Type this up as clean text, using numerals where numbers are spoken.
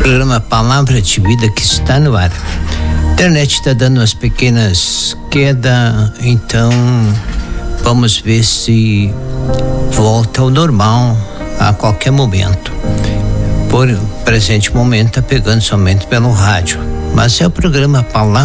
Programa Palavra de Vida que está no ar. A internet está dando umas pequenas quedas, então vamos ver se volta ao normal a qualquer momento. Por presente momento está pegando somente pelo rádio, mas é o programa Palavra